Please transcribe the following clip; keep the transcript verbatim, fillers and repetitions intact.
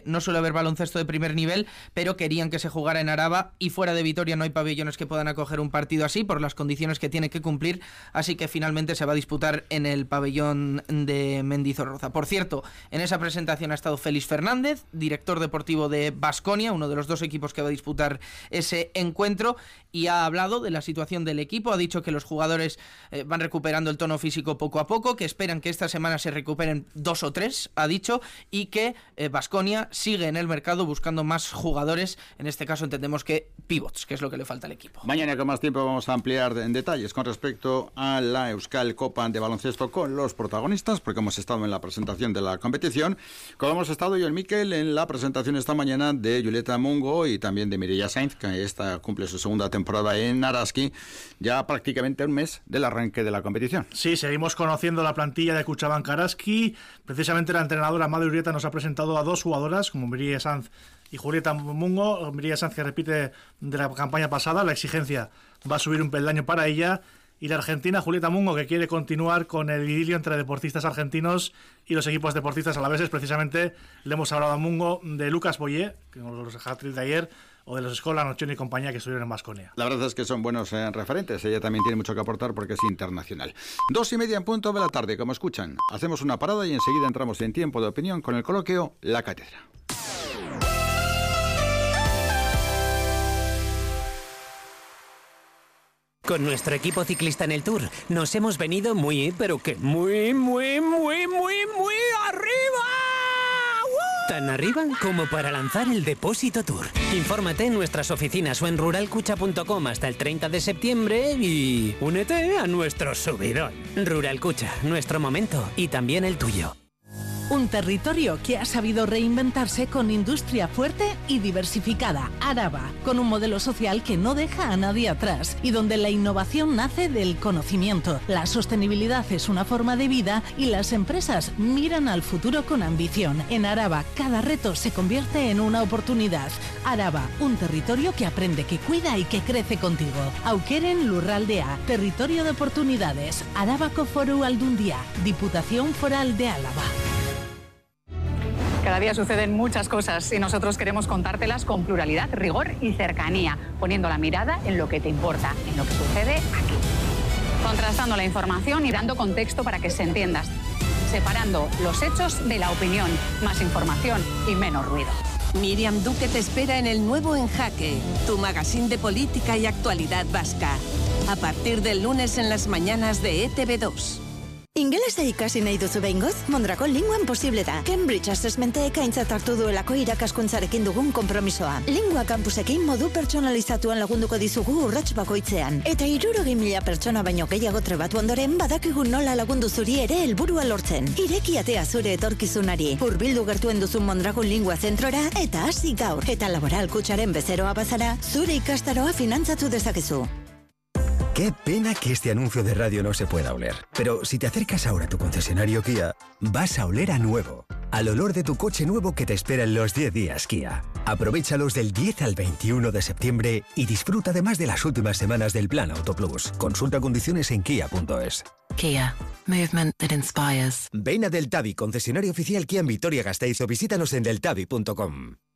no suele haber baloncesto de primer nivel, pero querían que se jugara en Araba, y fuera de Vitoria no hay pabellones que puedan acoger un partido así por las condiciones que tiene que cumplir, así que finalmente se va a disputar en el pabellón de Mendizorroza. Por cierto, en esa presentación ha estado Félix Fernández, director deportivo de Baskonia, uno de los dos equipos que va a disputar ese encuentro, y ha hablado de la situación del equipo. Ha dicho que los jugadores eh, van recuperando el tono físico poco a poco, que esperan que esta semana se recuperen dos o tres, ha dicho, y que Baskonia eh, sigue en el mercado buscando más jugadores, en este caso entendemos que pivots, que es lo que le falta al equipo. Mañana con más tiempo vamos a ampliar en detalles con respecto a la Euskal Copa de baloncesto con los protagonistas, porque hemos estado en la presentación de la competición, como hemos estado yo y el Miquel en la presentación esta mañana de Julieta Mungo y también de Mireia Sainz, que esta cumple su segunda temporada en Araski, ya prácticamente un mes del arranque de la competición. Sí, seguimos conociendo la plantilla de Kutxabank Araski. Precisamente la entrenadora Madre Urieta nos ha presentado a dos jugadoras, como Mireia Sainz y Julieta Mungo. Mireia Sainz, que repite de la campaña pasada, la exigencia va a subir un peldaño para ella. Y la argentina Julieta Mungo, que quiere continuar con el idilio entre deportistas argentinos y los equipos deportistas alaveses. Precisamente le hemos hablado a Mungo de Lucas Boyé, que los hat-trick de ayer, o de los Escola, Nochón y compañía, que estuvieron en Baskonia. La verdad es que son buenos eh, referentes. Ella también tiene mucho que aportar porque es internacional. Dos y media en punto de la tarde, como escuchan. Hacemos una parada y enseguida entramos en tiempo de opinión con el coloquio La Cátedra. Con nuestro equipo ciclista en el Tour nos hemos venido muy, pero que muy, muy, muy, muy, muy arriba. ¡Uh! Tan arriba como para lanzar el Depósito Tour. Infórmate en nuestras oficinas o en rural cucha punto com hasta el treinta de septiembre y únete a nuestro subidón. Rural Cucha, nuestro momento y también el tuyo. Un territorio que ha sabido reinventarse con industria fuerte y diversificada. Araba, con un modelo social que no deja a nadie atrás y donde la innovación nace del conocimiento. La sostenibilidad es una forma de vida y las empresas miran al futuro con ambición. En Araba, cada reto se convierte en una oportunidad. Araba, un territorio que aprende, que cuida y que crece contigo. Aukeren Lurraldea, territorio de oportunidades. Arabako Foru Aldundia, Diputación Foral de Álava. Cada día suceden muchas cosas y nosotros queremos contártelas con pluralidad, rigor y cercanía, poniendo la mirada en lo que te importa, en lo que sucede aquí. Contrastando la información y dando contexto para que se entienda. Separando los hechos de la opinión, más información y menos ruido. Miriam Duque te espera en el nuevo En Jaque, tu magazine de política y actualidad vasca. A partir del lunes en las mañanas de E Te Be dos. Ingelesa ikasi nahi duzu behingoz? Mondragon Linguan posible da. Cambridge Assessmentek aintzat hartu duelako irakaskuntzarekin dugun konpromisoa. Lingua campusekin modu pertsonalizatuan lagunduko dizugu urrats bakoitzean. Eta hirurogei mila pertsona baino gehiago trebatu ondoren badakigu nola lagundu zuri ere helburua lortzen. Ireki atea zure etorkizunari. Hurbildu gertuen duzun Mondragon Lingua zentrora eta hasi gaur. Eta Laboral Kutxaren bezeroa bazara, zure ikastaroa finantzatu dezakezu. Qué pena que este anuncio de radio no se pueda oler. Pero si te acercas ahora a tu concesionario Kia, vas a oler a nuevo. Al olor de tu coche nuevo que te espera en los diez días Kia. Aprovéchalos del diez al veintiuno de septiembre y disfruta además de las últimas semanas del Plan Auto Plus. Consulta condiciones en kia punto es. Kia. Movement that inspires. Ven a Deltavi, concesionario oficial Kia en Vitoria-Gasteiz, o visítanos en deltavi punto com.